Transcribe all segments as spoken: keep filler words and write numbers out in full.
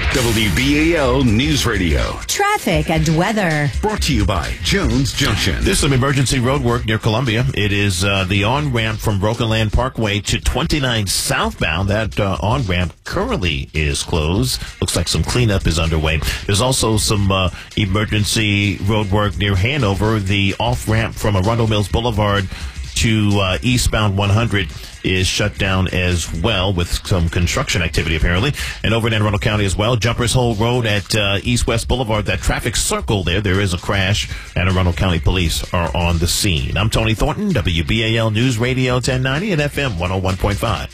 W B A L News Radio. Traffic and weather. Brought to you by Jones Junction. There's some emergency road work near Columbia. It is uh, the on-ramp from Broken Land Parkway to twenty-nine southbound. That uh, on-ramp currently is closed. Looks like some cleanup is underway. There's also some uh, emergency road work near Hanover. The off-ramp from Arundel Mills Boulevard to uh, eastbound one hundred is shut down as well with some construction activity apparently. And over in Anne Arundel County as well, Jumpers Hole Road at uh, East-West Boulevard, that traffic circle there, there is a crash. Anne Arundel County Police are on the scene. I'm Tony Thornton, W B A L News Radio ten ninety and F M one oh one point five.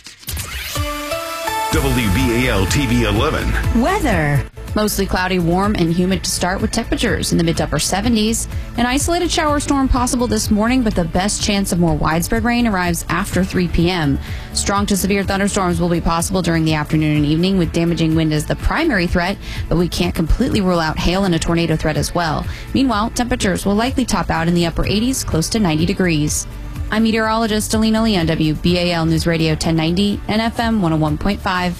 W B A L T V eleven. Weather. Mostly cloudy, warm, and humid to start with temperatures in the mid to upper seventies. An isolated shower storm possible this morning, but the best chance of more widespread rain arrives after three p.m. Strong to severe thunderstorms will be possible during the afternoon and evening, with damaging wind as the primary threat, but we can't completely rule out hail and a tornado threat as well. Meanwhile, temperatures will likely top out in the upper eighties, close to ninety degrees. I'm meteorologist Alina Lee on W B A L News Radio ten ninety and F M one oh one point five.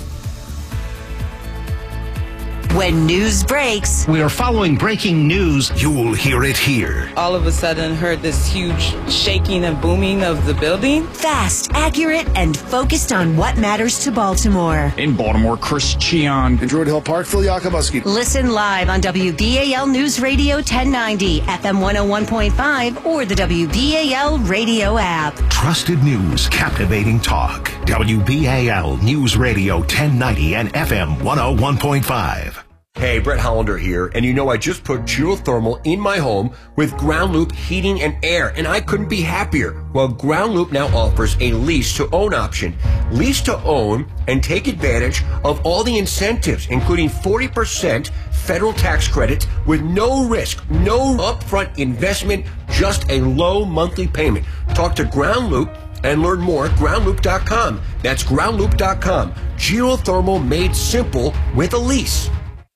When news breaks, we are following breaking news. You'll hear it here. All of a sudden heard this huge shaking and booming of the building. Fast, accurate, and focused on what matters to Baltimore. In Baltimore, Chris Cheon. In Druid Hill Park, Phil Yakobuski. Listen live on W B A L News Radio ten ninety, F M one oh one point five, or the W B A L radio app. Trusted news, captivating talk. W B A L News Radio ten ninety and F M one oh one point five. Hey, Brett Hollander here, and you know I just put geothermal in my home with Ground Loop Heating and Air, and I couldn't be happier. Well, Ground Loop now offers a lease-to-own option. Lease-to-own and take advantage of all the incentives, including forty percent federal tax credits with no risk, no upfront investment, just a low monthly payment. Talk to Ground Loop and learn more at ground loop dot com. That's ground loop dot com. Geothermal made simple with a lease.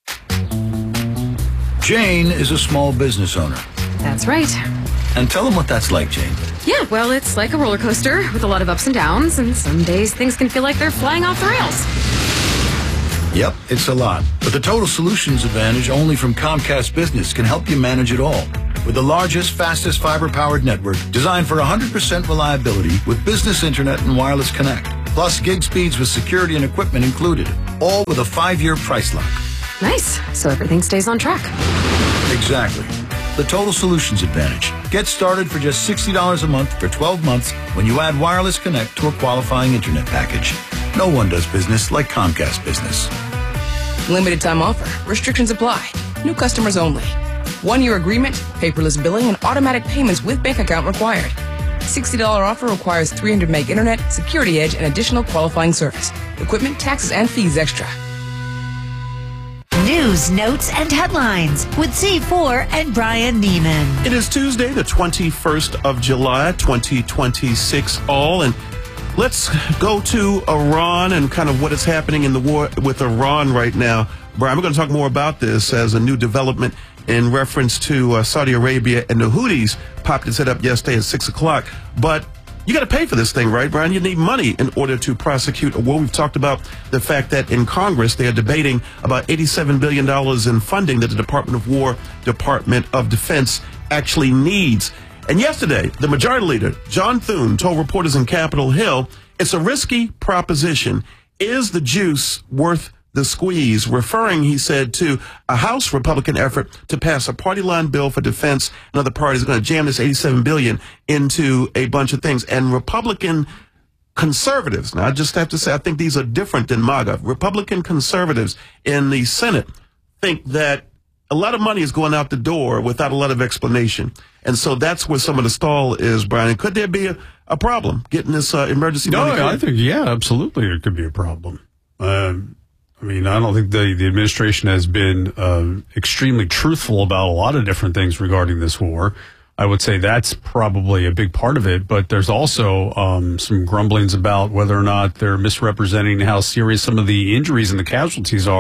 Jane is a small business owner. That's right. And tell them what that's like, Jane. Yeah, well, it's like a roller coaster with a lot of ups and downs, and some days things can feel like they're flying off the rails. Yep, it's a lot. But the Total Solutions Advantage only from Comcast Business can help you manage it all. With the largest, fastest fiber-powered network designed for one hundred percent reliability with business internet and wireless connect. Plus gig speeds with security and equipment included. All with a five-year price lock. Nice. So everything stays on track. Exactly. The Total Solutions Advantage. Get started for just sixty dollars a month for twelve months when you add Wireless Connect to a qualifying internet package. No one does business like Comcast Business. Limited time offer. Restrictions apply. New customers only. One-year agreement, paperless billing, and automatic payments with bank account required. sixty dollars offer requires three hundred meg internet, security edge, and additional qualifying service. Equipment, taxes, and fees extra. News, notes, and headlines with C four and Brian Neiman. It is Tuesday, the twenty-first of July, twenty twenty-six all, and let's go to Iran and kind of what is happening in the war with Iran right now. Brian, we're going to talk more about this as a new development in reference to uh, Saudi Arabia and the Houthis popped its head up yesterday at six o'clock. But you got to pay for this thing, right, Brian? You need money in order to prosecute a war. We've talked about the fact that in Congress they are debating about eighty-seven billion dollars in funding that the Department of War, Department of Defense actually needs. And yesterday, the Majority Leader, John Thune, told reporters in Capitol Hill, it's a risky proposition. Is the juice worth the squeeze? Referring, he said, to a House Republican effort to pass a party line bill for defense. Another party is going to jam this eighty-seven billion dollars into a bunch of things. And Republican conservatives, now I just have to say, I think these are different than MAGA. Republican conservatives in the Senate think that a lot of money is going out the door without a lot of explanation. And so that's where some of the stall is, Brian. Could there be a, a problem getting this uh, emergency no, money? No, I think, yeah, absolutely there could be a problem. Um, I mean, I don't think the, the administration has been uh, extremely truthful about a lot of different things regarding this war. I would say that's probably a big part of it, but there's also um, some grumblings about whether or not they're misrepresenting how serious some of the injuries and the casualties are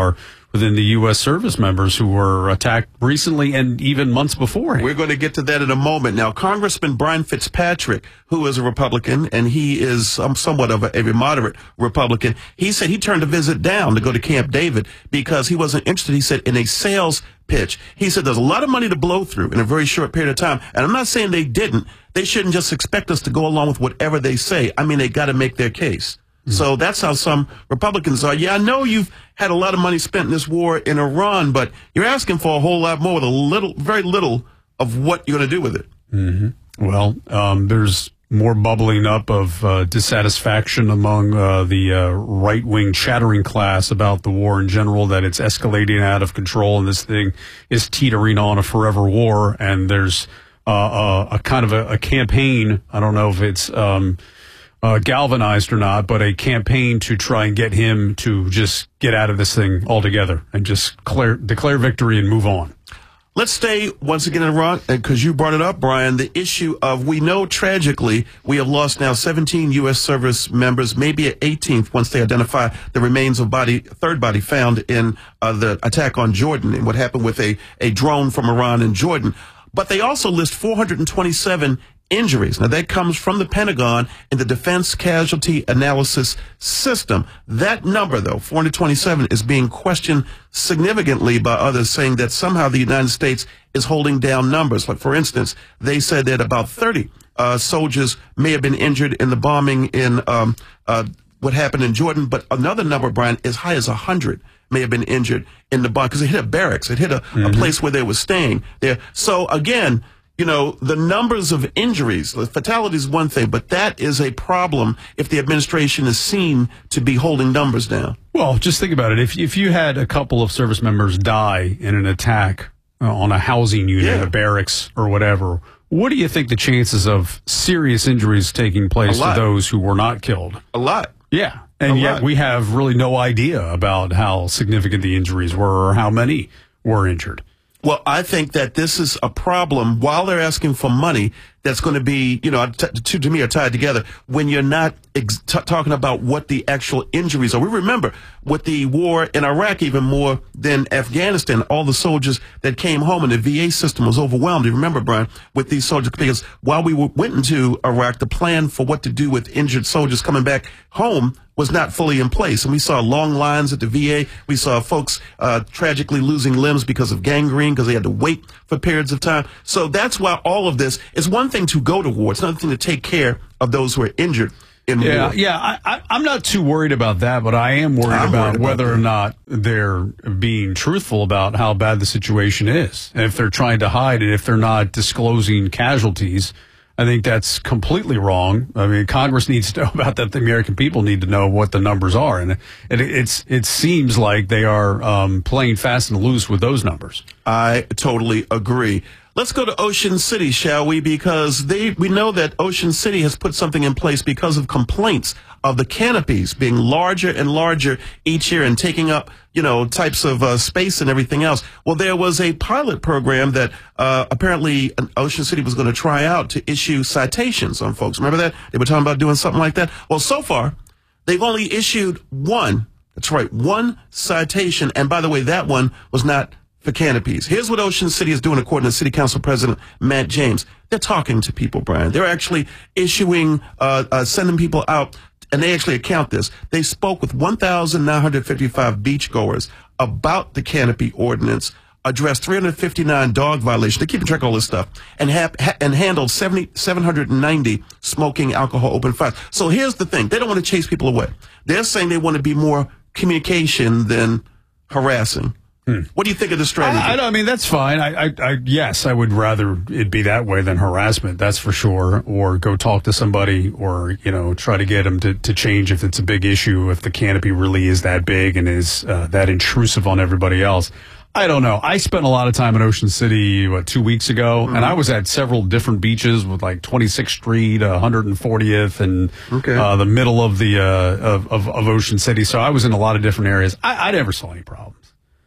within the U S service members who were attacked recently and even months before. We're going to get to that in a moment. Now, Congressman Brian Fitzpatrick, who is a Republican, and he is um, somewhat of a, a moderate Republican, he said he turned a visit down to go to Camp David because he wasn't interested, he said, in a sales pitch. He said there's a lot of money to blow through in a very short period of time. And I'm not saying they didn't. They shouldn't just expect us to go along with whatever they say. I mean, they got to make their case. Mm-hmm. So that's how some Republicans are. Yeah, I know you've had a lot of money spent in this war in Iran, but you're asking for a whole lot more with a little, very little of what you're going to do with it. Mm-hmm. Well, um, there's more bubbling up of uh, dissatisfaction among uh, the uh, right-wing chattering class about the war in general, that it's escalating out of control and this thing is teetering on a forever war. And there's uh, a, a kind of a, a campaign, I don't know if it's um, uh, galvanized or not, but a campaign to try and get him to just get out of this thing altogether and just declare, declare victory and move on. Let's stay once again in Iran, because you brought it up, Brian, the issue of, we know tragically we have lost now seventeen U S service members, maybe an eighteenth once they identify the remains of body, third body found in uh, the attack on Jordan and what happened with a, a drone from Iran in Jordan. But they also list four hundred twenty-seven injuries. Now, that comes from the Pentagon in the Defense Casualty Analysis System. That number, though, four hundred twenty-seven, is being questioned significantly by others, saying that somehow the United States is holding down numbers. Like, for instance, they said that about thirty uh, soldiers may have been injured in the bombing in um, uh, what happened in Jordan, but another number, Brian, as high as one hundred may have been injured in the bomb, because it hit a barracks. It hit a, mm-hmm. a place where they were staying there. So, again, you know, the numbers of injuries, the fatalities is one thing, but that is a problem if the administration is seen to be holding numbers down. Well, just think about it. If if you had a couple of service members die in an attack uh, on a housing unit, yeah. a barracks or whatever, what do you think the chances of serious injuries taking place to those who were not killed? A lot. Yeah. And a yet lot. we have really no idea about how significant the injuries were or how many were injured. Well, I think that this is a problem while they're asking for money that's going to be, you know, t- two to me are tied together when you're not ex- t- talking about what the actual injuries are. We remember with the war in Iraq, even more than Afghanistan, all the soldiers that came home and the V A system was overwhelmed. You remember, Brian, with these soldiers, because while we w- went into Iraq, the plan for what to do with injured soldiers coming back home was not fully in place. And we saw long lines at the V A. We saw folks uh, tragically losing limbs because of gangrene, because they had to wait for periods of time. So that's why all of this is one thing to go to war. It's another thing to take care of those who are injured in yeah, war. Yeah, I, I, I'm not too worried about that, but I am worried I'm about worried about whether that. or not they're being truthful about how bad the situation is. And if they're trying to hide it, if they're not disclosing casualties, I think that's completely wrong. I mean, Congress needs to know about that. The American people need to know what the numbers are. And it, it's, it seems like they are um, playing fast and loose with those numbers. I totally agree. Let's go to Ocean City, shall we? Because they, we know that Ocean City has put something in place because of complaints of the canopies being larger and larger each year and taking up, you know, types of uh, space and everything else. Well, there was a pilot program that uh, apparently Ocean City was going to try out to issue citations on folks. Remember that? They were talking about doing something like that. Well, so far, they've only issued one. That's right, one citation. And by the way, that one was not for canopies. Here's what Ocean City is doing, according to City Council President Matt James. They're talking to people, Brian. They're actually issuing, uh, uh, sending people out, and they actually account this. They spoke with one thousand nine hundred fifty-five beachgoers about the canopy ordinance, addressed three hundred fifty-nine dog violations. They're keeping track of all this stuff, and have, ha- and handled seven hundred ninety smoking alcohol open fires. So here's the thing. They don't want to chase people away. They're saying they want to be more communication than harassing. Hmm. What do you think of the strategy? I, I, I mean, that's fine. I, I, I, yes, I would rather it be that way than harassment. That's for sure. Or go talk to somebody, or you know, try to get them to, to change if it's a big issue. If the canopy really is that big and is uh, that intrusive on everybody else, I don't know. I spent a lot of time in Ocean City what two weeks ago, mm-hmm. and I was at several different beaches with like twenty-sixth Street, uh, one hundred fortieth, and okay. uh, the middle of the uh, of, of of Ocean City. So I was in a lot of different areas. I, I never saw any problems.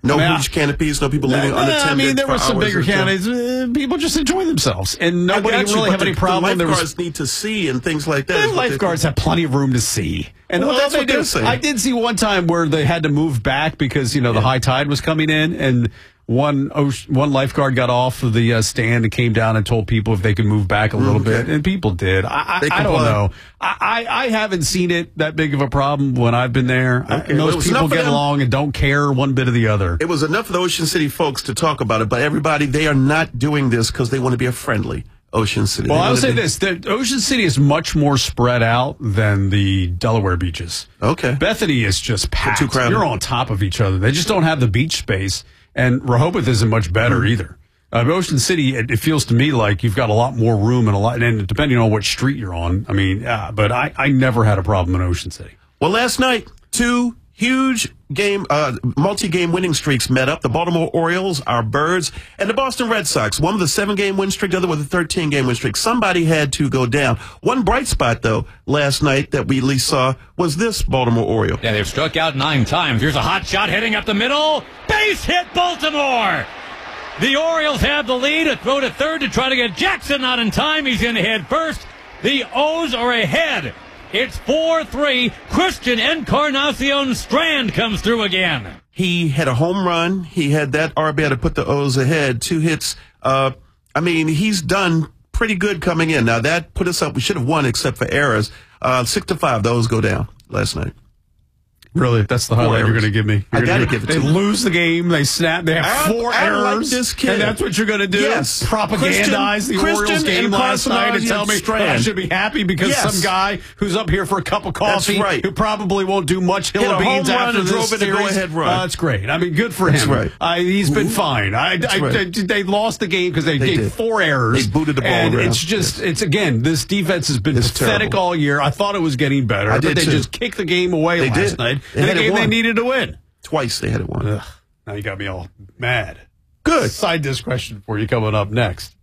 No I mean, huge canopies, no people living no, unattended. I mean, there for were some hours bigger at a time. canopies. Uh, people just enjoy themselves, and nobody I got you, really but have the, any problem. The There was lifeguards need to see and things like that. The is what they- lifeguards have plenty of room to see. And Well, what that's they what do, they're saying. I did see one time where they had to move back because, you know, the high tide was coming in, and one ocean, one lifeguard got off of the uh, stand and came down and told people if they could move back a little Okay. bit, and people did. I, They I, I don't complied. know. I, I, I haven't seen it that big of a problem when I've been there. I- Okay, well, it most was people enough for get them. along and don't care one bit of the other. It was enough for the Ocean City folks to talk about it, but everybody, they are not doing this because they want to be a friendly Ocean City. Well, They I would wanna say be- this: the Ocean City is much more spread out than the Delaware beaches. Okay. Bethany is just packed. too crowded. You're on top of each other. They just don't have the beach space, and Rehoboth isn't much better Mm. either. Uh, Ocean City, it, it feels to me like you've got a lot more room and a lot, and depending on which street you're on. I mean, yeah, but I, I never had a problem in Ocean City. Well, last night, two huge game, uh, multi-game winning streaks met up. The Baltimore Orioles, our Birds, and the Boston Red Sox. One with a seven-game win streak, the other with a thirteen-game win streak. Somebody had to go down. One bright spot, though, last night that we at least saw was this Baltimore Oriole. Yeah, they've struck out nine times. Here's a hot shot heading up the middle. Base hit, Baltimore! The Orioles have the lead. A throw to third to try to get Jackson out in time. He's in head first. The O's are ahead. It's four three. Christian Encarnacion Strand comes through again. He had a home run. He had that R B I to put the O's ahead. Two hits. Uh, I mean, he's done pretty good coming in. Now, that put us up. We should have won except for errors. Uh, six to five, the O's go down last night. Really, that's the highlight you're going to give me. You're I gonna got to give it They to you. lose the game. They snap. They have I- four I like errors. this kid. And that's what you're going to do? Yes. Propagandize the Christian- Orioles game Christian last night and tell me Strand. that I should be happy because Yes. some guy who's up here for a cup of coffee, That's right. who probably won't do much Hit hill a of beans home run after and this drove in a series. go-ahead run. Uh, that's great. I mean, good for That's him. right. Uh, he's been fine. I, I, right. I- they lost the game because they, They gave did. four errors. They booted the ball and around. it's just, it's again, this defense has been It's pathetic terrible. all year. I thought it was getting better, I but did they too. just kicked the game away They last did. night. They in a had it game they won. needed to win. Twice they had it won. Ugh, now you got me all mad. Good. Side disc question for you coming up next.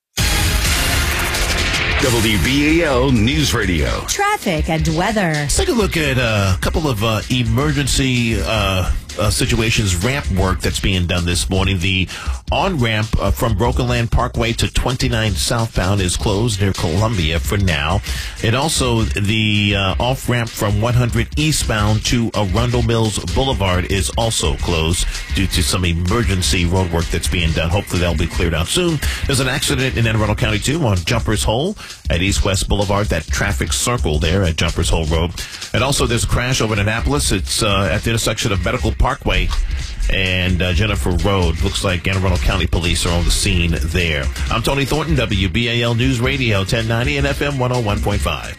W B A L News Radio. Traffic and weather. Let's take a look at uh, a couple of uh, emergency uh, uh, situations, ramp work that's being done this morning. The on-ramp uh, from Broken Land Parkway to twenty-nine southbound is closed near Columbia for now. And also the uh, off-ramp from one hundred eastbound to Arundel Mills Boulevard is also closed due to some emergency road work that's being done. Hopefully that'll be cleared out soon. There's an accident in Anne Arundel County, too, on Jumpers Hole at East West Boulevard, that traffic circle there at Jumpers Hole Road. And also there's a crash over in Annapolis. It's uh, at the intersection of Medical Parkway and uh, Jennifer Road. Looks like Anne Arundel County Police are on the scene there. I'm Tony Thornton, W B A L News Radio, ten ninety and F M one oh one point five.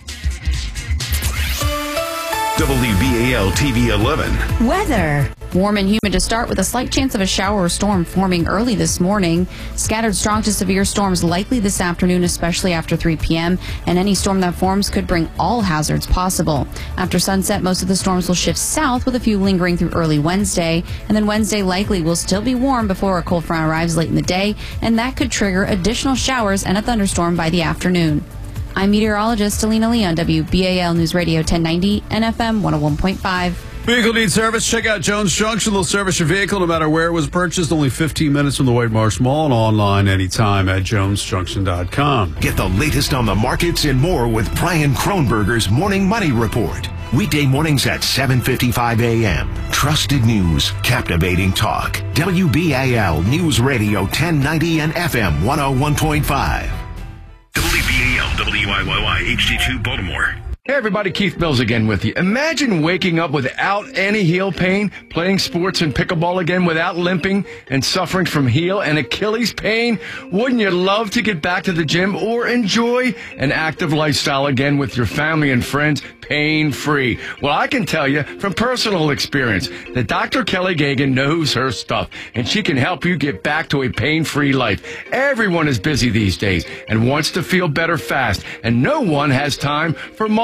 W B A L T V eleven. Weather. Warm and humid to start with a slight chance of a shower or storm forming early this morning. Scattered strong to severe storms likely this afternoon, especially after three p.m. And any storm that forms could bring all hazards possible. After sunset, most of the storms will shift south with a few lingering through early Wednesday. And then Wednesday likely will still be warm before a cold front arrives late in the day. And that could trigger additional showers and a thunderstorm by the afternoon. I'm meteorologist Alina Lee on W B A L News Radio ten ninety and F M one oh one point five. Vehicle needs service. Check out Jones Junction. They'll service your vehicle no matter where it was purchased. Only fifteen minutes from the White Marsh Mall and online anytime at jones junction dot com. Get the latest on the markets and more with Brian Kronberger's Morning Money Report. Weekday mornings at seven fifty-five a.m. Trusted news, captivating talk. W B A L News Radio ten ninety and F M one oh one point five. W B A L W I Y Y H D two Baltimore. Hey everybody, Keith Mills again with you. Imagine waking up without any heel pain, playing sports and pickleball again without limping and suffering from heel and Achilles pain. Wouldn't you love to get back to the gym or enjoy an active lifestyle again with your family and friends pain-free? Well, I can tell you from personal experience that Doctor Kelly Gagan knows her stuff and she can help you get back to a pain-free life. Everyone is busy these days and wants to feel better fast, and no one has time for multi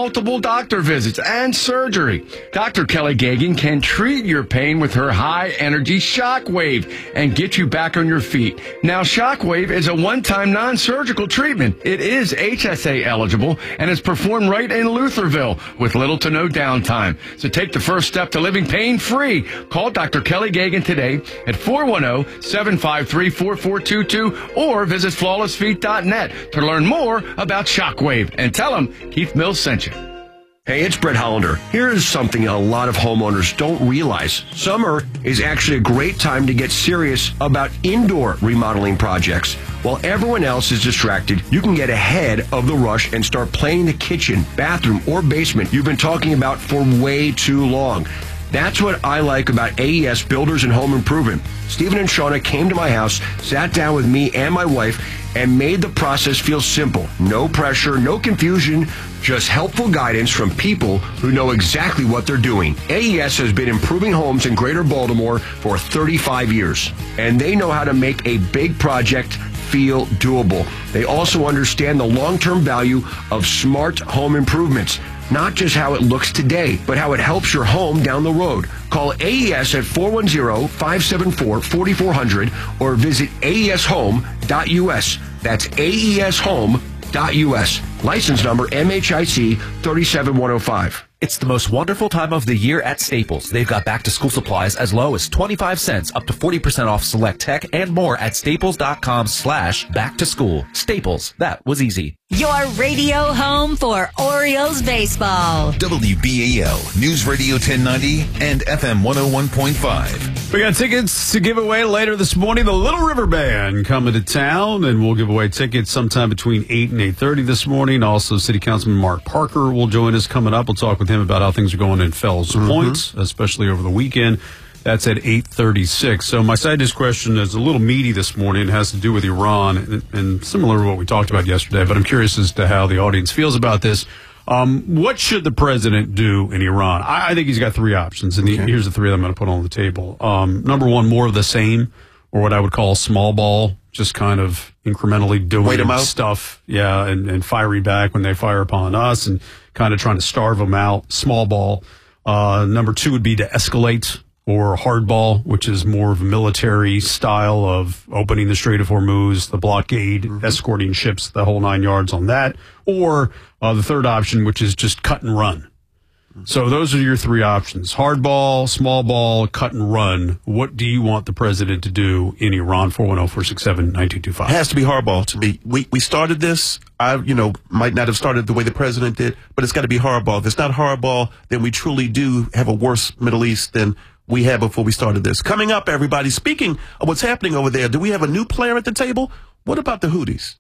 multiple doctor visits and surgery. Doctor Kelly Gagan can treat your pain with her high-energy Shockwave and get you back on your feet. Now, Shockwave is a one-time non-surgical treatment. It is H S A eligible and is performed right in Lutherville with little to no downtime. So take the first step to living pain-free. Call Doctor Kelly Gagan today at four one zero, seven five three, four four two two or visit flawless feet dot net to learn more about Shockwave and tell them Keith Mills sent you. Hey, it's Brett Hollander. Here's something a lot of homeowners don't realize. Summer is actually a great time to get serious about indoor remodeling projects. While everyone else is distracted, you can get ahead of the rush and start planning the kitchen, bathroom, or basement you've been talking about for way too long. That's what I like about A E S Builders and Home Improvement. Stephen and Shauna came to my house, sat down with me and my wife, and made the process feel simple. No pressure, no confusion, just helpful guidance from people who know exactly what they're doing. A E S has been improving homes in Greater Baltimore for thirty-five years, and they know how to make a big project feel doable. They also understand the long-term value of smart home improvements. Not just how it looks today, but how it helps your home down the road. Call A E S at four one zero, five seven four, four four zero zero or visit A E S home dot U S. That's A E S home dot U S. License number M H I C three seven one zero five. It's the most wonderful time of the year at Staples. They've got back-to-school supplies as low as twenty-five cents, up to forty percent off select tech, and more at staples.com slash back-to-school. Staples. That was easy. Your radio home for Orioles baseball. W B A L News Radio ten ninety and F M one oh one point five. We got tickets to give away later this morning. The Little River Band coming to town, and we'll give away tickets sometime between eight and eight thirty this morning. Also, City Councilman Mark Parker will join us coming up. We'll talk with him about how things are going in Fells mm-hmm. Point, especially over the weekend. That's at eight thirty-six. So my side dish question is a little meaty this morning. It has to do with Iran and, and similar to what we talked about yesterday, but I'm curious as to how the audience feels about this. Um, what should the president do in Iran? I, I think he's got three options, and okay. here's the three that I'm going to put on the table. Um, number one, more of the same, or what I would call small ball, just kind of incrementally doing stuff, yeah, and, and firing back when they fire upon us and kind of trying to starve them out, small ball. Uh, number two would be to escalate, or hardball, which is more of a military style of opening the Strait of Hormuz, the blockade, mm-hmm. escorting ships, the whole nine yards on that. Or uh, the third option, which is just cut and run. Mm-hmm. So those are your three options. Hardball, small ball, cut and run. What do you want the president to do in Iran? four one zero, four six seven, nine two two five. It has to be hardball to me. We, we started this. I, you know, might not have started the way the president did, but it's got to be hardball. If it's not hardball, then we truly do have a worse Middle East than we had before we started this. Coming up, everybody, speaking of what's happening over there, do we have a new player at the table? What about the Houthis?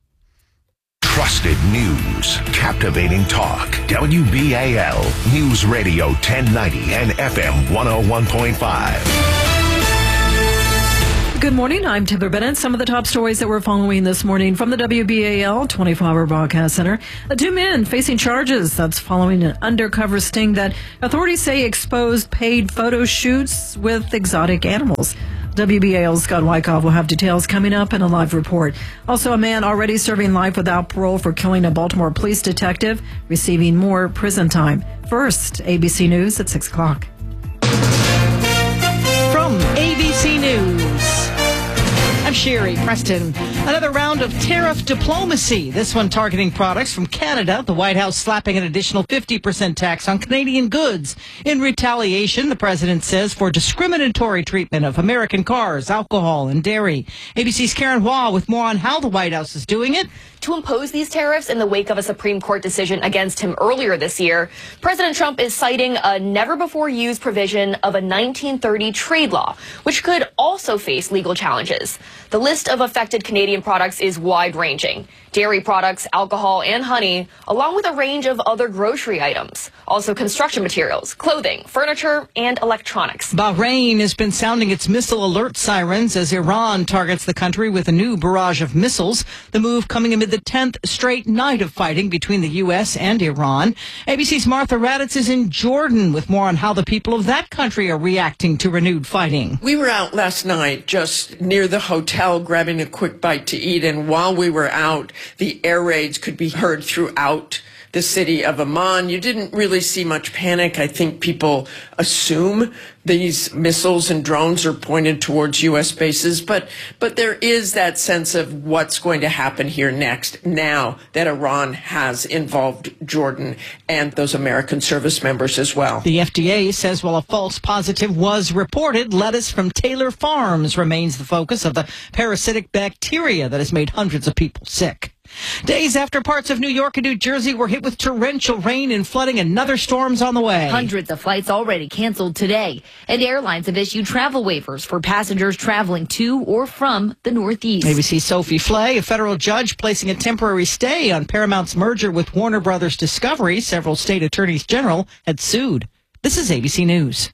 Trusted news, captivating talk. W B A L News Radio ten ninety and F M one oh one point five. Good morning. I'm Taylor Bennett. Some of the top stories that we're following this morning from the W B A L twenty-four hour Broadcast Center. Uh, two men facing charges. That's following an undercover sting that authorities say exposed paid photo shoots with exotic animals. W B A L's Scott Wyckoff will have details coming up in a live report. Also, a man already serving life without parole for killing a Baltimore police detective, receiving more prison time. First, A B C News at six o'clock. From A B C News, I'm Sherry Preston. Another round of tariff diplomacy, this one targeting products from Canada. The White House slapping an additional fifty percent tax on Canadian goods in retaliation, the president says, for discriminatory treatment of American cars, alcohol, and dairy. A B C's Karen Hua with more on how the White House is doing it. To impose these tariffs in the wake of a Supreme Court decision against him earlier this year, President Trump is citing a never-before-used provision of a nineteen thirty trade law, which could also face legal challenges. The list of affected Canadian products is wide-ranging. Dairy products, alcohol, and honey, along with a range of other grocery items. Also construction materials, clothing, furniture, and electronics. Bahrain has been sounding its missile alert sirens as Iran targets the country with a new barrage of missiles. The move coming amid the tenth straight night of fighting between the U S and Iran. A B C's Martha Raddatz is in Jordan with more on how the people of that country are reacting to renewed fighting. We were out last night just near the hotel grabbing a quick bite to eat, and while we were out, the air raids could be heard throughout the city of Amman. You didn't really see much panic. I think people assume these missiles and drones are pointed towards U S bases, but but there is that sense of what's going to happen here next now that Iran has involved Jordan and those American service members as well. The F D A says while a false positive was reported, lettuce from Taylor Farms remains the focus of the parasitic bacteria that has made hundreds of people sick. Days after parts of New York and New Jersey were hit with torrential rain and flooding, another storm's on the way. Hundreds of flights already canceled today, and airlines have issued travel waivers for passengers traveling to or from the Northeast. A B C's Sophie Flay, a federal judge placing a temporary stay on Paramount's merger with Warner Brothers Discovery. Several state attorneys general had sued. This is A B C News.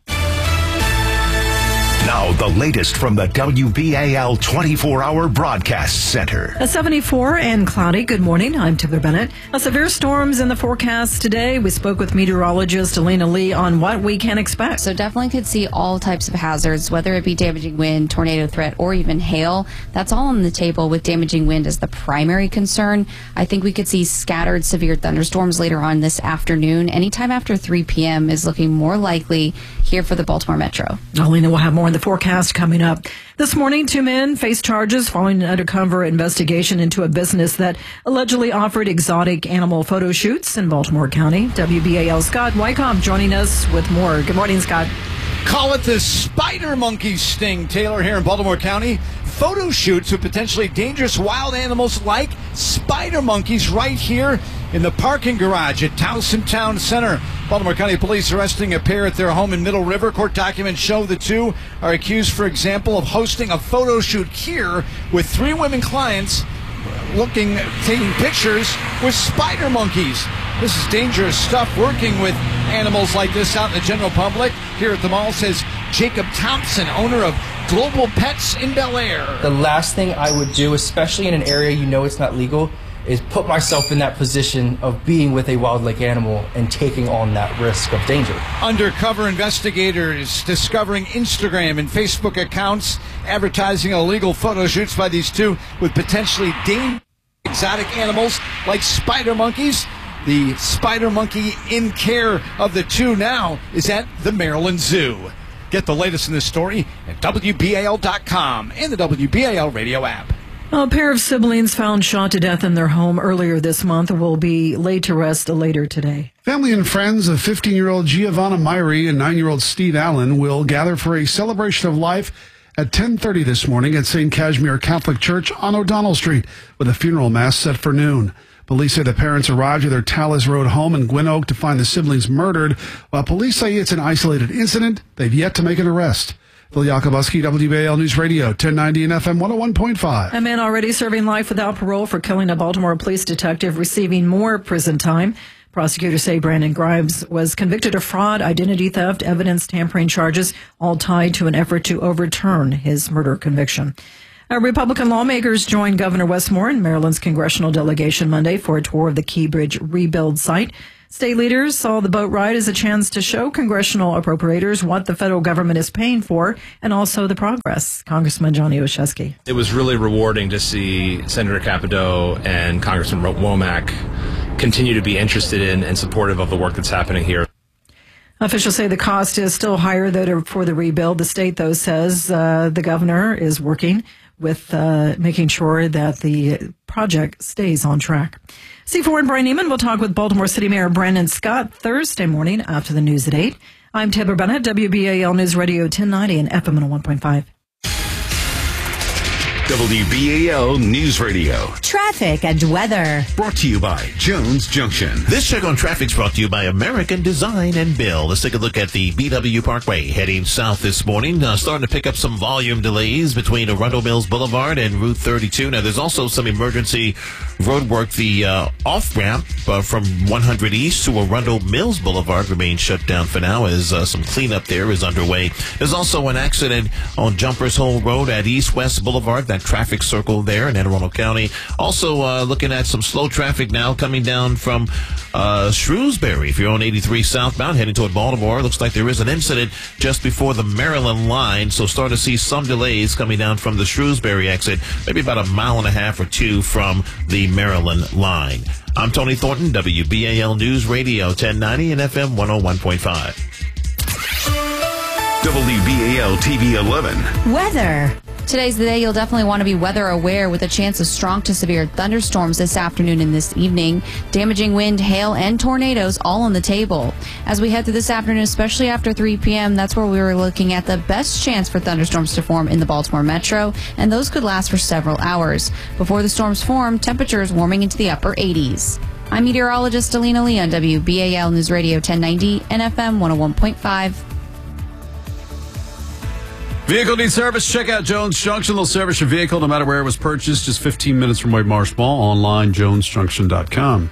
Now, the latest from the W B A L twenty-four hour Broadcast Center. A seventy-four and cloudy. Good morning. I'm Tiffany Bennett. A severe storms in the forecast today. We spoke with meteorologist Elena Lee on what we can expect. So definitely could see all types of hazards, whether it be damaging wind, tornado threat, or even hail. That's all on the table with damaging wind as the primary concern. I think we could see scattered severe thunderstorms later on this afternoon. Anytime after three p.m. is looking more likely here for the Baltimore Metro. Elena will have more in the forecast coming up. This morning, two men faced charges following an undercover investigation into a business that allegedly offered exotic animal photo shoots in Baltimore County. W B A L Scott Wycombe joining us with more. Good morning, Scott. Call it the spider monkey sting, Taylor, here in Baltimore County. Photo shoots with potentially dangerous wild animals like spider monkeys right here in the parking garage at Towson Town Center. Baltimore County Police arresting a pair at their home in Middle River. Court documents show the two are accused, for example, of hosting a photo shoot here with three women clients looking, taking pictures with spider monkeys. This is dangerous stuff. Working with animals like this out in the general public here at the mall, says Jacob Thompson, owner of Global Pets in Bel Air. The last thing I would do, especially in an area you know it's not legal, is put myself in that position of being with a wildlife animal and taking on that risk of danger. Undercover investigators discovering Instagram and Facebook accounts advertising illegal photo shoots by these two with potentially dangerous exotic animals like spider monkeys. The spider monkey in care of the two now is at the Maryland Zoo. Get the latest in this story at W B A L dot com and the W B A L radio app. A pair of siblings found shot to death in their home earlier this month will be laid to rest later today. Family and friends of fifteen-year-old Giovanna Myrie and nine-year-old Steve Allen will gather for a celebration of life at ten thirty this morning at Saint Casimir Catholic Church on O'Donnell Street, with a funeral mass set for noon. Police say the parents arrived at their Tallis Road home in Gwynn Oak to find the siblings murdered. While police say it's an isolated incident, they've yet to make an arrest. Phil Yakubuski, W B A L News Radio, ten ninety and F M one oh one point five. A man already serving life without parole for killing a Baltimore police detective receiving more prison time. Prosecutors say Brandon Grimes was convicted of fraud, identity theft, evidence tampering charges, all tied to an effort to overturn his murder conviction. Uh, Republican lawmakers joined Governor Wes Moore and Maryland's congressional delegation Monday for a tour of the Key Bridge rebuild site. State leaders saw the boat ride as a chance to show congressional appropriators what the federal government is paying for and also the progress. Congressman Johnny Olszewski. It was really rewarding to see Senator Capito and Congressman Womack continue to be interested in and supportive of the work that's happening here. Officials say the cost is still higher though for the rebuild. The state, though, says uh, the governor is working with uh, making sure that the project stays on track. C four and Brian Neiman will talk with Baltimore City Mayor Brandon Scott Thursday morning after the news at eight. I'm Taylor Bennett, W B A L News Radio ten ninety and F M one oh one point five. W B A L News Radio. Traffic and weather. Brought to you by Jones Junction. This check on traffic's brought to you by American Design and Bill. Let's take a look at the B W Parkway heading south this morning. Uh, starting to pick up some volume delays between Arundel Mills Boulevard and Route thirty-two. Now, there's also some emergency road work. The uh, off-ramp uh, from one hundred East to Arundel Mills Boulevard remains shut down for now as uh, some cleanup there is underway. There's also an accident on Jumpers Hole Road at East West Boulevard. That that traffic circle there in Anne Arundel County. Also, uh, looking at some slow traffic now coming down from uh, Shrewsbury. If you're on eighty-three southbound heading toward Baltimore, looks like there is an incident just before the Maryland line. So start to see some delays coming down from the Shrewsbury exit, maybe about a mile and a half or two from the Maryland line. I'm Tony Thornton, W B A L News Radio ten ninety and F M one oh one point five. W B A L T V eleven. Weather. Today's the day you'll definitely want to be weather aware with a chance of strong to severe thunderstorms this afternoon and this evening. Damaging wind, hail, and tornadoes all on the table. As we head through this afternoon, especially after three p.m., that's where we were looking at the best chance for thunderstorms to form in the Baltimore metro, and those could last for several hours. Before the storms form, temperatures warming into the upper eighties. I'm meteorologist Alina Lee on W B A L News Radio ten ninety and F M one oh one point five. Vehicle needs service? Check out Jones Junction. They'll service your vehicle no matter where it was purchased. Just fifteen minutes from White Marsh Mall. Online, jones junction dot com.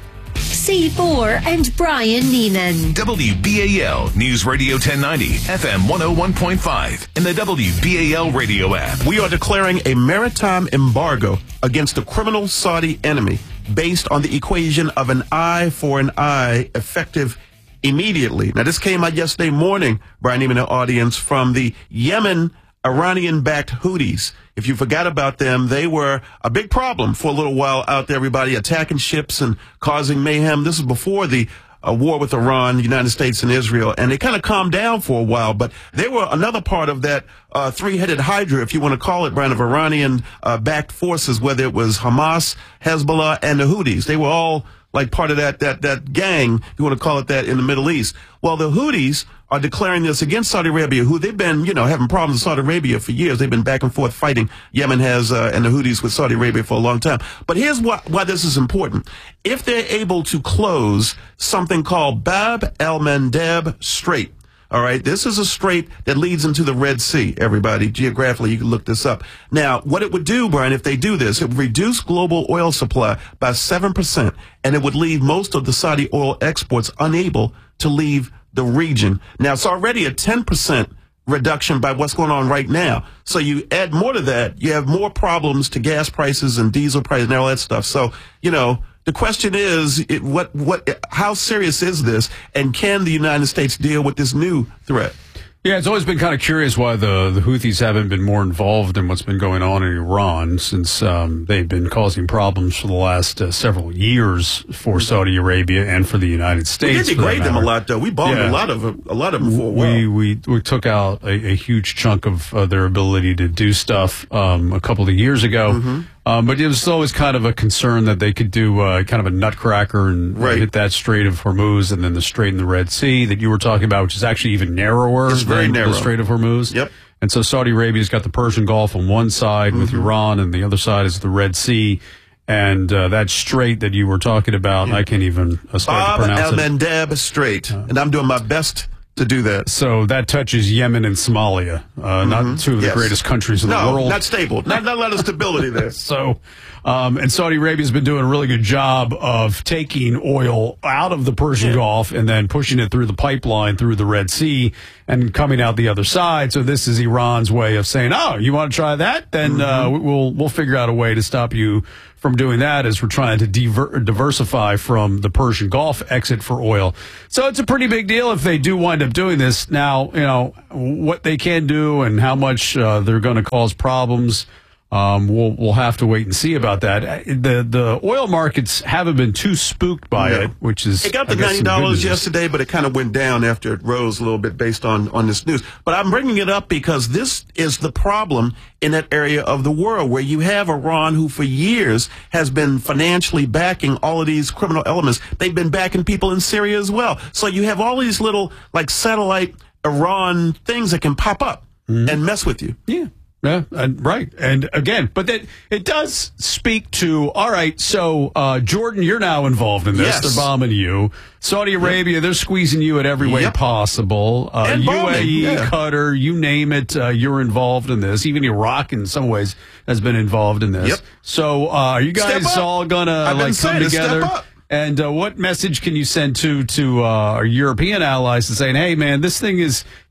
C four and Brian Neenan. W B A L News Radio ten ninety, F M one oh one point five, and the W B A L radio app. We are declaring a maritime embargo against a criminal Saudi enemy based on the equation of an eye for an eye, effective immediately. Now, this came out yesterday morning, Brian, even the audience, from the Yemen Iranian-backed Houthis. If you forgot about them, they were a big problem for a little while out there, everybody attacking ships and causing mayhem. This is before the uh, war with Iran, the United States, and Israel, and they kind of calmed down for a while, but they were another part of that uh, three-headed hydra, if you want to call it, Brian, of Iranian-backed uh, forces, whether it was Hamas, Hezbollah, and the Houthis. They were all like part of that that that gang, if you want to call it that, in the Middle East. Well, the Houthis are declaring this against Saudi Arabia, who they've been, you know, having problems with Saudi Arabia for years. They've been back and forth fighting. Yemen has, uh, and the Houthis with Saudi Arabia for a long time. But here's why, why this is important. If they're able to close something called Bab el-Mandeb Strait, all right, this is a strait that leads into the Red Sea, everybody. Geographically, you can look this up. Now, what it would do, Brian, if they do this, it would reduce global oil supply by seven percent, and it would leave most of the Saudi oil exports unable to leave the region. Now, it's already a ten percent reduction by what's going on right now. So you add more to that, you have more problems to gas prices and diesel prices and all that stuff. So, you know, the question is, it, what, what, how serious is this, and can the United States deal with this new threat? Yeah, it's always been kind of curious why the, the Houthis haven't been more involved in what's been going on in Iran, since um, they've been causing problems for the last uh, several years for Saudi Arabia and for the United States. We did degrade them a lot, though. We bombed yeah. a lot of a lot of them for a while. We we we took out a, a huge chunk of uh, their ability to do stuff um, a couple of years ago. Mm-hmm. Um, but it was always kind of a concern that they could do uh, kind of a nutcracker and right. hit that Strait of Hormuz and then the Strait in the Red Sea that you were talking about, which is actually even narrower it's very than narrow. the Strait of Hormuz. Yep. And so Saudi Arabia's got the Persian Gulf on one side mm-hmm. with Iran, and the other side is the Red Sea. And uh, that strait that you were talking about, yeah. I can't even uh, start Bab to pronounce it. Bab el-Mandeb Strait. Uh, and I'm doing my best to do that. So that touches Yemen and Somalia, uh, mm-hmm. not two of the yes. greatest countries in no, the world. not stable. Not, not a lot of stability there. So, um, and Saudi Arabia's been doing a really good job of taking oil out of the Persian yeah. Gulf and then pushing it through the pipeline through the Red Sea and coming out the other side. So this is Iran's way of saying, oh, you want to try that? Then mm-hmm. uh, we'll we'll figure out a way to stop you from doing that, as we're trying to diver- diversify from the Persian Gulf exit for oil. So it's a pretty big deal if they do wind up doing this. Now, you know, what they can do and how much uh, they're going to cause problems, um, we'll we'll have to wait and see about that. The the oil markets haven't been too spooked by no. it, which is it got to ninety dollars yesterday, but it kind of went down after it rose a little bit based on on this news. But I'm bringing it up because this is the problem in that area of the world where you have Iran, who for years has been financially backing all of these criminal elements. They've been backing people in Syria as well. So you have all these little like satellite Iran things that can pop up mm-hmm. and mess with you. Yeah. Yeah, and, right. And again, but that it does speak to, all right, so uh, Jordan, you're now involved in this. Yes. They're bombing you. Saudi Arabia, yep. they're squeezing you in every way yep. possible. Uh, and U A E, yeah. Qatar, you name it, uh, you're involved in this. Even Iraq, in some ways, has been involved in this. Yep. So uh, are you guys all going to like come together? And uh, what message can you send to to uh, our European allies to saying, hey, man, this thing is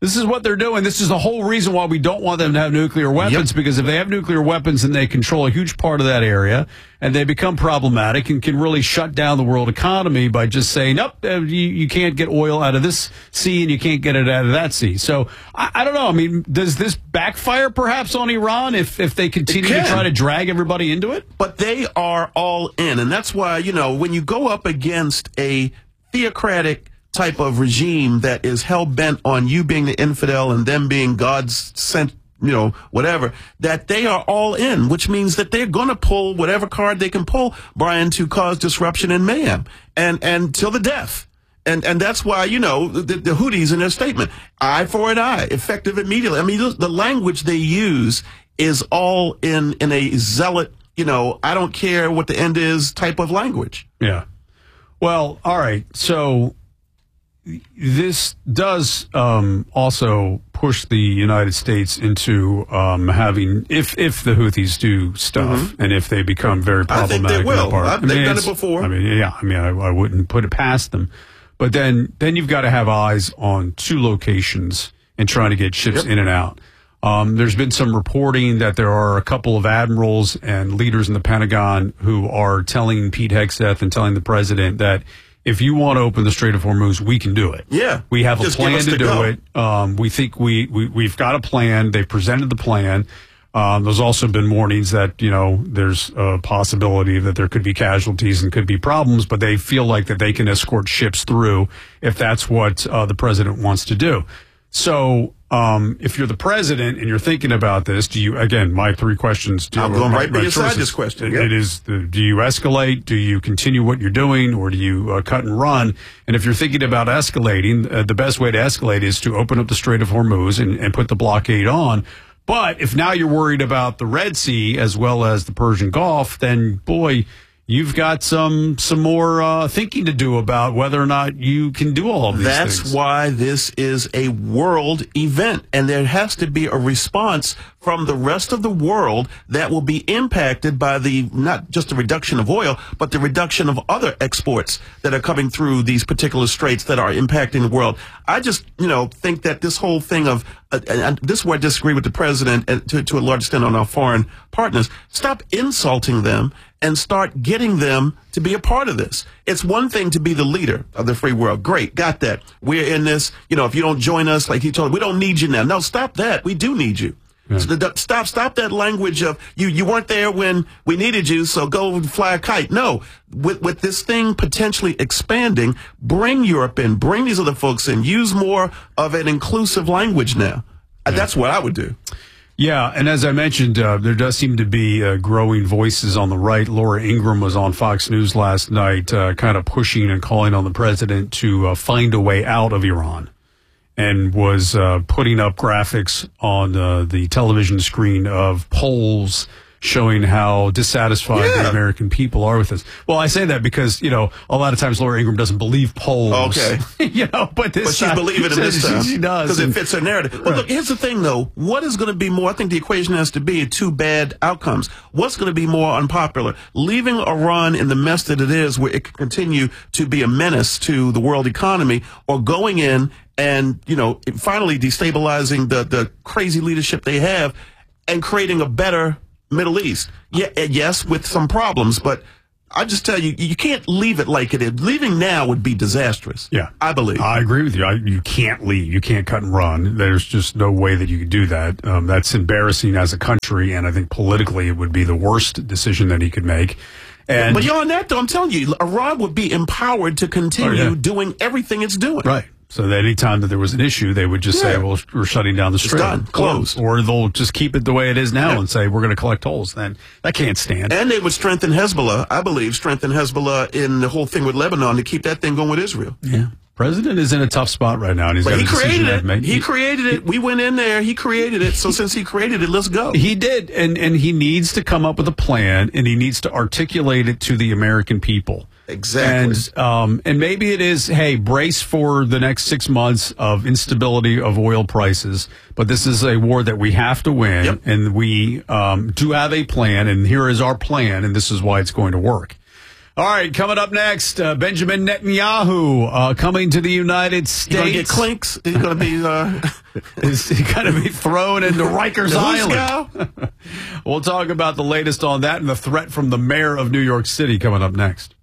This is what they're doing. This is the whole reason why we don't want them to have nuclear weapons, yep. because if they have nuclear weapons, then they control a huge part of that area, and they become problematic and can really shut down the world economy by just saying, nope, uh, you, you can't get oil out of this sea and you can't get it out of that sea. So I, I don't know. I mean, does this backfire perhaps on Iran if, if they continue to try to drag everybody into it? But they are all in, and that's why, you know, when you go up against a theocratic type of regime that is hell-bent on you being the infidel and them being God's sent, you know, whatever, that they are all in, which means that they're going to pull whatever card they can pull, Brian, to cause disruption and mayhem, and and till the death. And and that's why, you know, the, the Houthis in their statement, eye for an eye, effective immediately. I mean, the language they use is all in, in a zealot, you know, I don't care what the end is type of language. Yeah. Well, all right. So this does um, also push the United States into um, having, if if the Houthis do stuff, mm-hmm. and if they become very problematic. I think they will. I mean, they've done it before. I mean, yeah. I mean, I, I wouldn't put it past them. But then, then you've got to have eyes on two locations and trying to get ships yep. in and out. Um, there's been some reporting that there are a couple of admirals and leaders in the Pentagon who are telling Pete Hegseth and telling the president that if you want to open the Strait of Hormuz, we can do it. Yeah. We have a Just plan to do go. it. Um, we think we, we, we've got a plan. They presented the plan. Um, there's also been warnings that, you know, there's a possibility that there could be casualties and could be problems, but they feel like that they can escort ships through if that's what uh, the president wants to do. So, um, if you're the president and you're thinking about this, do you, again, my three questions. Do, I'm going my, right my beside choices, this question. It, Yep. it is, the, do you escalate? Do you continue what you're doing? Or do you uh, cut and run? And if you're thinking about escalating, uh, the best way to escalate is to open up the Strait of Hormuz and, and put the blockade on. But if now you're worried about the Red Sea as well as the Persian Gulf, then, boy, you've got some some more uh, thinking to do about whether or not you can do all of these That's things. why this is a world event, and there has to be a response from the rest of the world that will be impacted by the, not just the reduction of oil, but the reduction of other exports that are coming through these particular straits that are impacting the world. I just, you know, think that this whole thing of, uh, and this is where I disagree with the president and to, to a large extent on our foreign partners, stop insulting them and start getting them to be a part of this. It's one thing to be the leader of the free world. Great, got that. We're in this. You know, if you don't join us, like he told, we don't need you now. No, stop that. We do need you. Yeah. So the, stop, stop that language of you. You weren't there when we needed you, so go fly a kite. No, with with this thing potentially expanding, bring Europe in, bring these other folks in. Use more of an inclusive language now. Yeah. That's what I would do. Yeah, and as I mentioned, uh, there does seem to be uh, growing voices on the right. Laura Ingraham was on Fox News last night, uh, kind of pushing and calling on the president to uh, find a way out of Iran, and was uh, putting up graphics on uh, the television screen of polls showing how dissatisfied yeah. the American people are with this. Well, I say that because, you know, a lot of times Laura Ingraham doesn't believe polls. Okay. you know, but this But she's time, believing it this time. She does. Because it fits her narrative. Well, Right. look, here's the thing, though. What is going to be more, I think the equation has to be two bad outcomes. What's going to be more unpopular? Leaving Iran in the mess that it is, where it can continue to be a menace to the world economy, or going in and, you know, finally destabilizing the, the crazy leadership they have and creating a better Middle East. Yeah, yes, with some problems, but I just tell you, you can't leave it like it is. Leaving now would be disastrous. Yeah. I believe. I agree with you. I, you can't leave. You can't cut and run. There's just no way that you could do that. Um, that's embarrassing as a country, and I think politically it would be the worst decision that he could make. And but beyond that, though, I'm telling you, Iran would be empowered to continue oh, yeah. doing everything it's doing. Right. So that any time that there was an issue, they would just Yeah. say, well, we're shutting down the It's strait. done. Closed. Or, or they'll just keep it the way it is now Yeah. and say, we're going to collect tolls. Then that can't stand. And they would strengthen Hezbollah, I believe, strengthen Hezbollah in the whole thing with Lebanon to keep that thing going with Israel. Yeah. President is in a tough spot right now, and he's But got he a decision created to it. make. He created it. We went in there. He created it. So since he created it, let's go. He did, and and he needs to come up with a plan, and he needs to articulate it to the American people. Exactly. And um and maybe it is, hey, brace for the next six months of instability of oil prices, but this is a war that we have to win, Yep. and we um do have a plan, and here is our plan, and this is why it's going to work. All right, coming up next, uh, Benjamin Netanyahu uh, coming to the United States. He's going to get clinks. He's going to be uh, is he going to be thrown into Rikers Island? We'll talk about the latest on that and the threat from the mayor of New York City coming up next.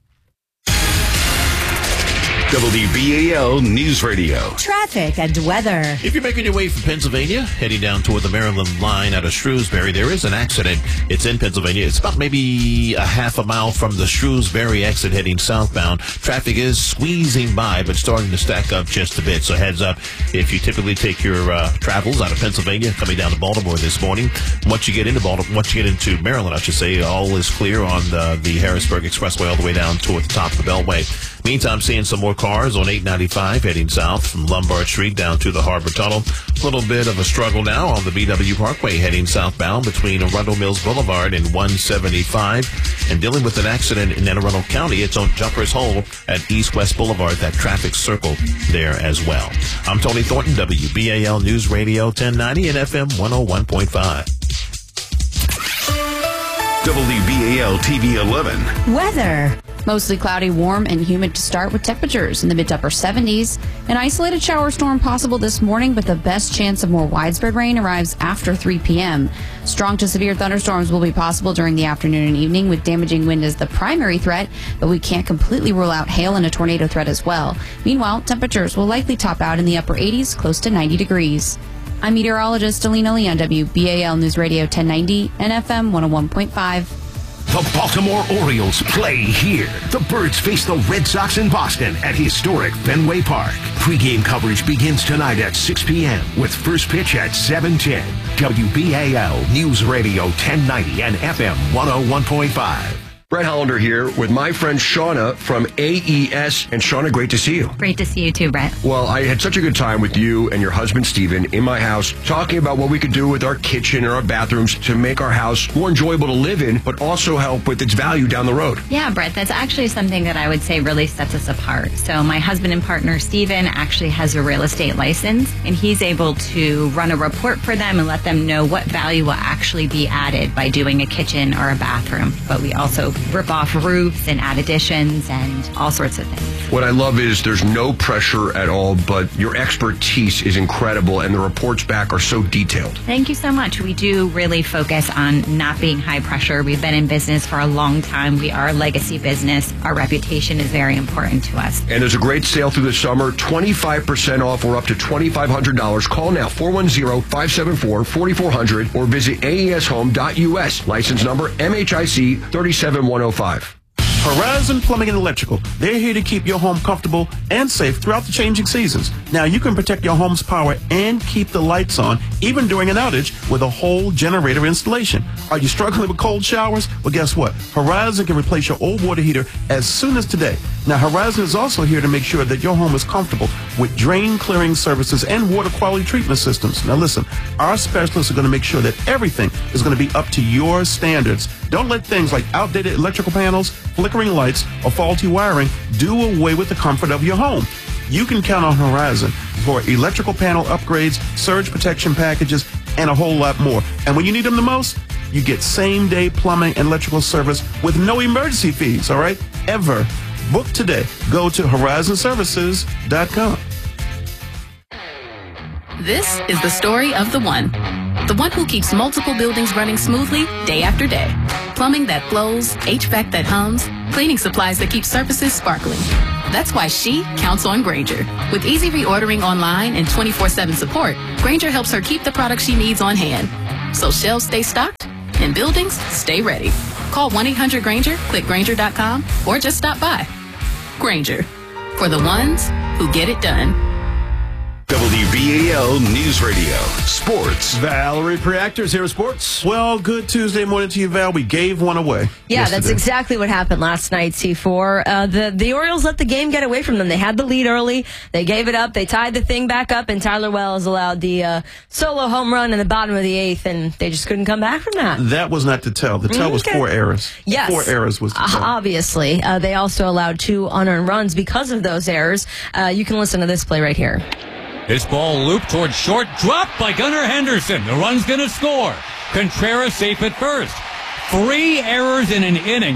W B A L News Radio. Traffic and weather. If you're making your way from Pennsylvania, heading down toward the Maryland line out of Shrewsbury, there is an accident. It's in Pennsylvania. It's about maybe a half a mile from the Shrewsbury exit heading southbound. Traffic is squeezing by, but starting to stack up just a bit. So heads up if you typically take your uh, travels out of Pennsylvania, coming down to Baltimore this morning. Once you get into Baltimore, once you get into Maryland, I should say, all is clear on the, the Harrisburg Expressway all the way down toward the top of the Beltway. Meantime, seeing some more cars on eight ninety-five heading south from Lombard Street down to the Harbor Tunnel. A little bit of a struggle now on the B W Parkway heading southbound between Arundel Mills Boulevard and one seventy-five. And dealing with an accident in Anne Arundel County, it's on Jumpers Hole at East West Boulevard, that traffic circle there as well. I'm Tony Thornton, W B A L News Radio ten ninety and F M one oh one point five. W B A L T V eleven. Weather. Mostly cloudy, warm, and humid to start with temperatures in the mid to upper seventies. An isolated shower storm possible this morning, but the best chance of more widespread rain arrives after three p.m. Strong to severe thunderstorms will be possible during the afternoon and evening, with damaging wind as the primary threat, but we can't completely rule out hail and a tornado threat as well. Meanwhile, temperatures will likely top out in the upper eighties, close to ninety degrees. I'm meteorologist Alina Lee on W B A L News Radio ten ninety and F M one oh one point five. The Baltimore Orioles play here. The Birds face the Red Sox in Boston at historic Fenway Park. Pre-game coverage begins tonight at six p.m. with first pitch at seven ten. W B A L News Radio ten ninety and F M one oh one point five. Brett Hollander here with my friend Shauna from A E S. And Shauna, great to see you. Great to see you too, Brett. Well, I had such a good time with you and your husband, Steven, in my house, talking about what we could do with our kitchen and our bathrooms to make our house more enjoyable to live in, but also help with its value down the road. Yeah, Brett, that's actually something that I would say really sets us apart. So my husband and partner, Steven, actually has a real estate license, and he's able to run a report for them and let them know what value will actually be added by doing a kitchen or a bathroom. But we also rip off roofs and add additions and all sorts of things. What I love is there's no pressure at all, but your expertise is incredible, and the reports back are so detailed. Thank you so much. We do really focus on not being high pressure. We've been in business for a long time. We are a legacy business. Our reputation is very important to us. And there's a great sale through the summer, twenty-five percent off or up to twenty-five hundred dollars. Call now, four one zero, five seven four, four four zero zero, or visit A E S home dot U S. License number M H I C three seven one oh five. Horizon Plumbing and Electrical. They're here to keep your home comfortable and safe throughout the changing seasons. Now, you can protect your home's power and keep the lights on, even during an outage, with a whole generator installation. Are you struggling with cold showers? Well, guess what? Horizon can replace your old water heater as soon as today. Now, Horizon is also here to make sure that your home is comfortable with drain clearing services and water quality treatment systems. Now, listen, our specialists are going to make sure that everything is going to be up to your standards. Don't let things like outdated electrical panels, flickering lights, or faulty wiring do away with the comfort of your home. You can count on Horizon for electrical panel upgrades, surge protection packages, and a whole lot more. And when you need them the most, you get same-day plumbing and electrical service with no emergency fees, all right? Ever. Book today. Go to horizon services dot com. This is the story of the one. The one who keeps multiple buildings running smoothly day after day. Plumbing that flows, H V A C that hums, cleaning supplies that keep surfaces sparkling. That's why she counts on Grainger. With easy reordering online and twenty-four seven support, Grainger helps her keep the products she needs on hand. So shelves stay stocked and buildings stay ready. Call one eight hundred Grainger, click Grainger dot com, or just stop by. Grainger, for the ones who get it done. W B A L News Radio Sports. Valerie Preactors here with sports. Well, good Tuesday morning to you, Val. We gave one away. Yeah, yesterday. That's exactly what happened last night, C four. Uh, the, the Orioles let the game get away from them. They had the lead early. They gave it up. They tied the thing back up, and Tyler Wells allowed the uh, solo home run in the bottom of the eighth, and they just couldn't come back from that. That was not the tell. The tell was Okay. four errors. Yes. Four errors was the tell. Uh, obviously. Uh, they also allowed two unearned runs because of those errors. Uh, you can listen to this play right here. This ball looped towards short, dropped by Gunnar Henderson. The run's going to score. Contreras safe at first. Three errors in an inning,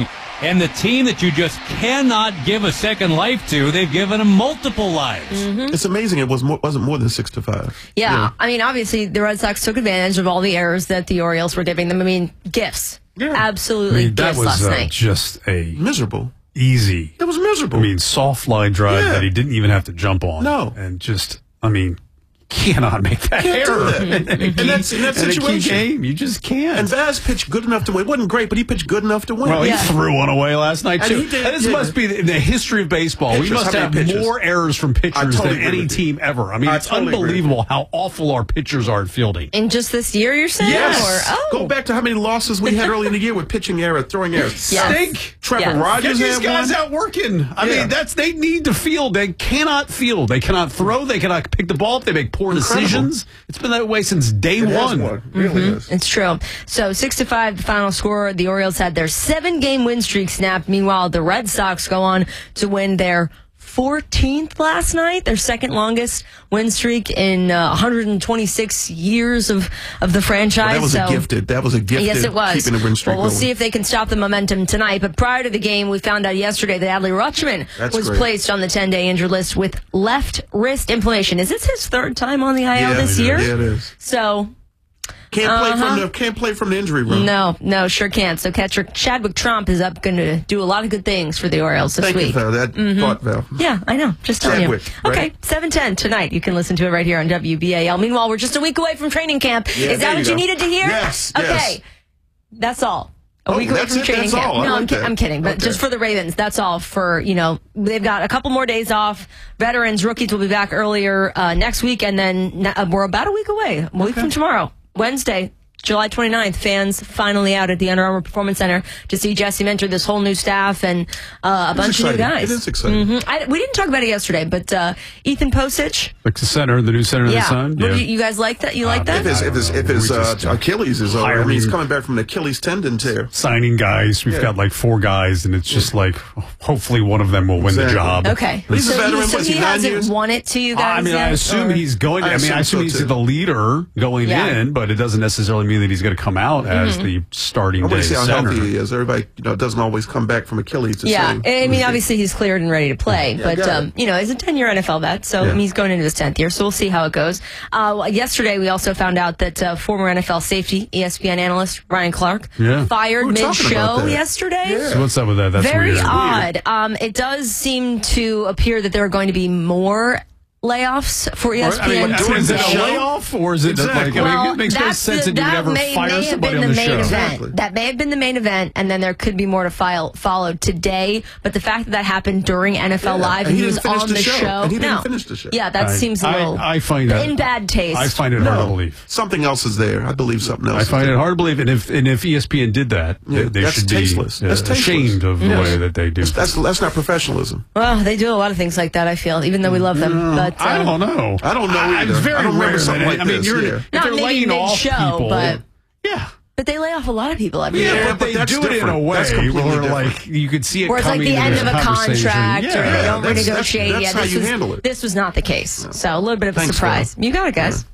And the team that you just cannot give a second life to, they've given them multiple lives. Mm-hmm. It's amazing it was more, wasn't more than six to five. Yeah, yeah, I mean, obviously, the Red Sox took advantage of all the errors that the Orioles were giving them. I mean, gifts. Yeah. Absolutely I mean, that gifts was last uh, night. just a miserable, easy. It was miserable. I mean, soft line drive Yeah. that he didn't even have to jump on. No. And just, I mean, cannot make that Can't do error. that. And that's in that In a key situation. game, you just can't. And Vaz pitched good enough to win. It wasn't great, but he pitched good enough to win. Well, he threw one away last night, And too. he did, This yeah. must be the, the history of baseball. Pitchers, we must how have many pitchers? more errors from I pitchers totally than agree any with you. team ever. I mean, I it's totally agree with unbelievable how awful our pitchers are at fielding. In just this year, you're saying? Yes. Or, oh. Go back to how many losses we had early in the year with pitching error, throwing error. Yes. Stink. Trevor Yes. Rogers Get these had guys one. out working. I Yeah. mean, that's they need to field. They cannot field. They cannot throw. They cannot pick the ball up. They make poor Incredible. decisions. It's been that way since day It has one. one. It really Mhm. is. It's true. So six to five, the final score. The Orioles had their seven-game win streak snapped. Meanwhile, the Red Sox go on to win their fourteenth last night, their second longest win streak in uh, one hundred twenty-six years of, of the franchise. Well, that was so, a gifted. That was a gifted. Yes, it was. Keeping the win streak well, we'll going. see if they can stop the momentum tonight. But prior to the game, we found out yesterday that Adley Rutschman That's was great. placed on the ten-day injured list with left wrist inflammation. Is this his third time on the I L Yeah, this yeah, year? yeah, it is. So Can't play Uh-huh. from the can't play from the injury room. no, no, sure can't. So catcher Chadwick Trump is up going to do a lot of good things for the Orioles this Thank week. you, Val. That Mhm. thought, Val. Yeah, I know. Just telling Chadwick, you. right? Okay, seven ten tonight. You can listen to it right here on W B A L. Meanwhile, we're just a week away from training camp. Yeah, is that there what you you go. needed to hear? Yes, Okay. yes. That's all. A Oh, week away that's from it? training That's camp. all? I No, I'm, like ki- that. I'm kidding. But Okay. just for the Ravens, that's all for, you know, they've got a couple more days off. Veterans, rookies will be back earlier uh, next week. And then uh, we're about a week away, a week from tomorrow, Wednesday. July twenty-ninth, fans finally out at the Under Armour Performance Center to see Jesse mentor this whole new staff and uh, a It's bunch of new exciting. guys. It is exciting. Mhm. I, we didn't talk about it yesterday, but uh, Ethan Posich. Like the center, the new center of Yeah. the Sun. What do you, you guys like that? You like that? If his, if his, if his We uh, just, uh, Achilles is over, I mean, he's hiring- coming back from an Achilles tendon tear. Signing guys. We've Yeah. got like four guys, and it's just like hopefully one of them will win the Exactly. job. Okay. He's a so veteran. he, so Was he he nine hasn't years? won it to you guys I mean, yet? I assume or- he's going. I I, mean, I assume assume so, he's too. the leader going Yeah. in, but it doesn't necessarily mean that he's going to come out as the starting I want day to see how center. healthy he is. Everybody, you know, doesn't always come back from Achilles. The Yeah, same. I mean, obviously he's cleared and ready to play, Yeah, but got um, it. you know, he's a ten-year N F L vet, so I mean, Yeah. he's going into his tenth year. So we'll see how it goes. Uh, well, yesterday, we also found out that uh, former N F L safety, E S P N analyst Ryan Clark, Yeah. fired We were talking about mid-show that. yesterday. So what's up with that? That's Very weird. odd. Um, it does seem to appear that there are going to be more layoffs for E S P N I mean, today. is it a layoff or is it Exactly. like? I mean, Well, it makes no that's sense the- that you would that ever may, fire may have somebody been on the the main show. event. Exactly. That may have been the main event, and then there could be more to file, follow today. But the fact that that happened during N F L Yeah, Live and and he he was didn't finish on the the show, show, and he didn't no. finish the show. Yeah, that I- seems a little I, I find that in bad taste. I find it hard to believe. Something else is there. I believe something else. I is find there. it hard to believe, and if and if E S P N did that, Yeah, they, they that's should tasteless. be uh, That's tasteless. ashamed of the Yes. way that they do. That's, that's that's not professionalism. Well, they do a lot of things like that. I feel, even though we love them, but I um, don't know. I don't know I, either. it's very I don't remember rare. something that- like I mean, this, you're, yeah. if Not they're maybe laying off mid-show, people, but- yeah. but they lay off a lot of people every Yeah, year. but but they that's do it in a different. That's way completely where, different. like, you could see it Or it's like coming the in end this of a conversation. contract, or Yeah. they don't that's- that's- renegotiate that's yet. how This you was, handle it. this was not the case. So a little bit of a Thanks, surprise. You got it, guys.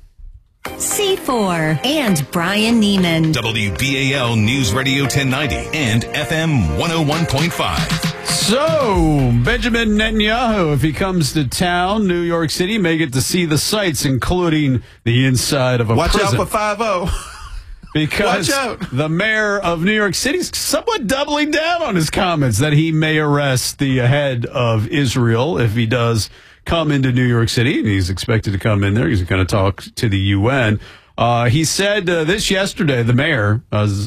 C four and Brian Neiman. W B A L News Radio ten ninety and F M one oh one point five. So, Benjamin Netanyahu, if he comes to town, New York City, may get to see the sights, including the inside of a Watch prison. out for five oh. Because Watch out. the mayor of New York City is somewhat doubling down on his comments that he may arrest the head of Israel if he does come into New York City, and he's expected to come in there. He's going to talk to the U N. Uh, he said uh, this yesterday, the mayor, uh,